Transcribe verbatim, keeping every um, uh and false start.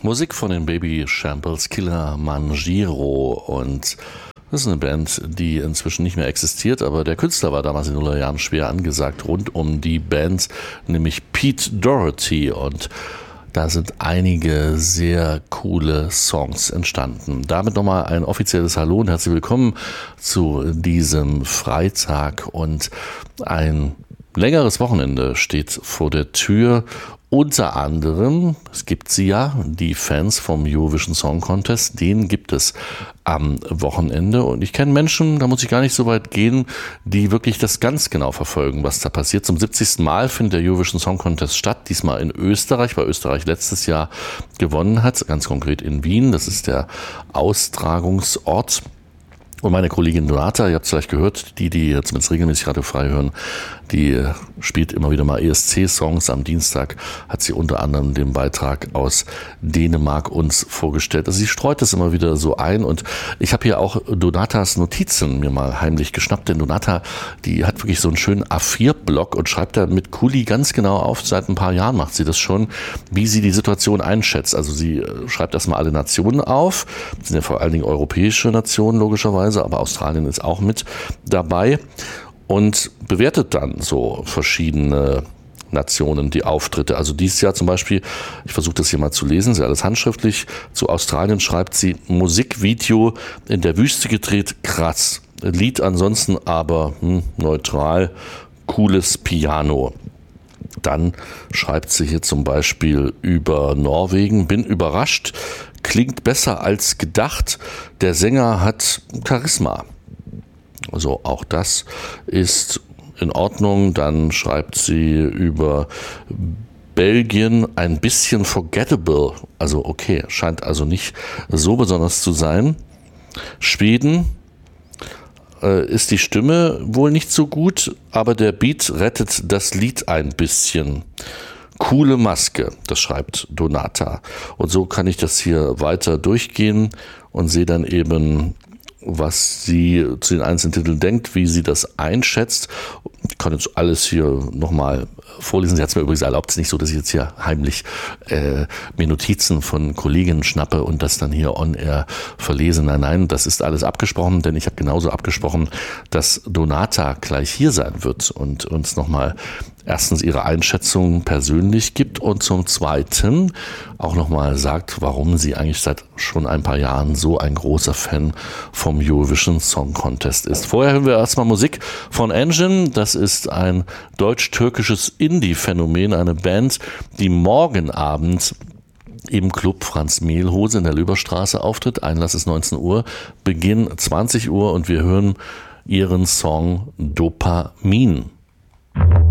Musik von den Baby Shambles, Kilimanjaro, und das ist eine Band, die inzwischen nicht mehr existiert, aber der Künstler war damals in den Nullerjahren schwer angesagt rund um die Band, nämlich Pete Doherty, und da sind einige sehr coole Songs entstanden. Damit nochmal ein offizielles Hallo und herzlich willkommen zu diesem Freitag, und ein längeres Wochenende steht vor der Tür. Unter anderem, es gibt sie ja, die Fans vom Eurovision Song Contest, den gibt es am Wochenende, und ich kenne Menschen, da muss ich gar nicht so weit gehen, die wirklich das ganz genau verfolgen, was da passiert. Zum siebzigsten Mal findet der Eurovision Song Contest statt, diesmal in Österreich, weil Österreich letztes Jahr gewonnen hat, ganz konkret in Wien, das ist der Austragungsort. Und meine Kollegin Donata, ihr habt es vielleicht gehört, die, die jetzt mit regelmäßig Radio frei hören, die spielt immer wieder mal E S C-Songs. Am Dienstag hat sie unter anderem den Beitrag aus Dänemark uns vorgestellt. Also sie streut das immer wieder so ein, und ich habe hier auch Donatas Notizen mir mal heimlich geschnappt, denn Donata, die hat wirklich so einen schönen A vier Block und schreibt da mit Kuli ganz genau auf, seit ein paar Jahren macht sie das schon, wie sie die Situation einschätzt. Also sie schreibt erstmal alle Nationen auf, das sind ja vor allen Dingen europäische Nationen logischerweise, aber Australien ist auch mit dabei, und bewertet dann so verschiedene Nationen, die Auftritte. Also dieses Jahr zum Beispiel, ich versuche das hier mal zu lesen, ist ja alles handschriftlich, zu Australien schreibt sie: Musikvideo in der Wüste gedreht, krass. Lied ansonsten aber hm, neutral, cooles Piano. Dann schreibt sie hier zum Beispiel über Norwegen: bin überrascht, klingt besser als gedacht, der Sänger hat Charisma. Also auch das ist in Ordnung. Dann schreibt sie über Belgien: ein bisschen forgettable. Also okay, scheint also nicht so besonders zu sein. Schweden: äh, ist die Stimme wohl nicht so gut, aber der Beat rettet das Lied ein bisschen. Coole Maske, das schreibt Donata. Und so kann ich das hier weiter durchgehen und sehe dann eben, was sie zu den einzelnen Titeln denkt, wie sie das einschätzt. Ich kann jetzt alles hier nochmal vorlesen. Sie hat es mir übrigens erlaubt. Es ist nicht so, dass ich jetzt hier heimlich äh, mir Notizen von Kolleginnen schnappe und das dann hier on air verlese. Nein, nein, das ist alles abgesprochen, denn ich habe genauso abgesprochen, dass Donata gleich hier sein wird und uns nochmal erstens ihre Einschätzung persönlich gibt und zum Zweiten auch nochmal sagt, warum sie eigentlich seit schon ein paar Jahren so ein großer Fan vom Eurovision Song Contest ist. Vorher hören wir erstmal Musik von Engine. Das ist ein deutsch-türkisches Indie-Phänomen, eine Band, die morgen Abend im Club Franz Mehlhose in der Löberstraße auftritt. Einlass ist neunzehn Uhr, Beginn zwanzig Uhr, und wir hören ihren Song Dopamin.